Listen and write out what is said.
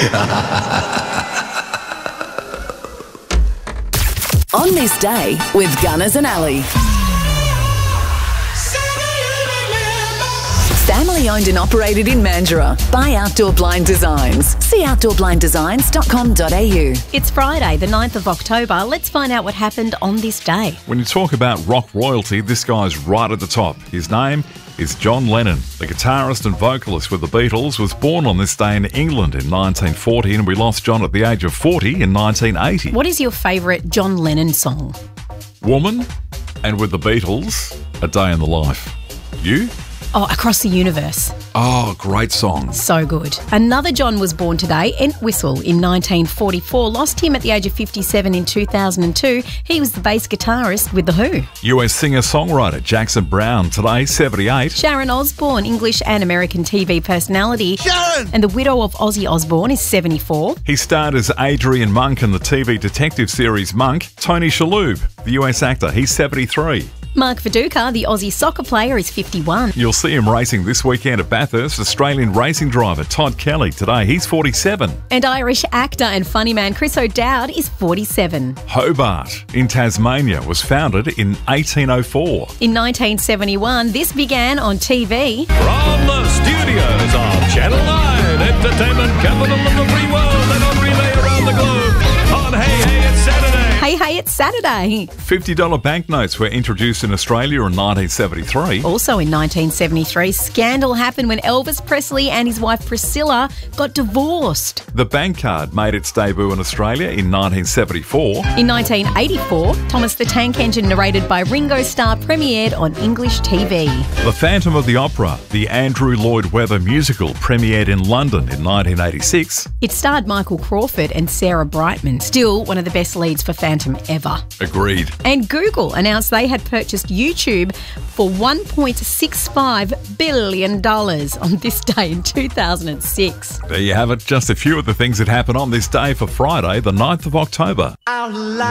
On This Day with Gunners and Ali. Family owned and operated in Mandurah by Outdoor Blind Designs. See outdoorblinddesigns.com.au. It's Friday, the 9th of October. Let's find out what happened on this day. When you talk about rock royalty, this guy's right at the top. His name is John Lennon. The guitarist and vocalist with the Beatles was born on this day in England in 1940, and we lost John at the age of 40 in 1980. What is your favourite John Lennon song? Woman, and with the Beatles, A Day in the Life. You? Oh, Across the Universe. Oh, great song. So good. Another John was born today, Entwistle, in 1944. Lost him at the age of 57 in 2002. He was the bass guitarist with The Who. US singer-songwriter Jackson Browne, today 78. Sharon Osbourne, English and American TV personality. Sharon! And the widow of Ozzy Osbourne is 74. He starred as Adrian Monk in the TV detective series Monk. Tony Shalhoub, the US actor, he's 73. Mark Viduka, the Aussie soccer player, is 51. You'll see him racing this weekend at Bathurst. Australian racing driver Todd Kelly, today he's 47. And Irish actor and funny man Chris O'Dowd is 47. Hobart in Tasmania was founded in 1804. In 1971, this began on TV. From the studios of Channel 9, entertainment capital of the free world, and on relay around the globe on Hey Hey It's Saturday. Hey Hey It's Saturday. $50 banknotes were introduced in Australia in 1973. Also in 1973, scandal happened when Elvis Presley and his wife Priscilla got divorced. The bank card made its debut in Australia in 1974. In 1984, Thomas the Tank Engine, narrated by Ringo Starr, premiered on English TV. The Phantom of the Opera, the Andrew Lloyd Webber musical, premiered in London in 1986. It starred Michael Crawford and Sarah Brightman, still one of the best leads for Phantom ever. Agreed. And Google announced they had purchased YouTube for $1.65 billion on this day in 2006. There you have it, just a few of the things that happened on this day for Friday, the 9th of October.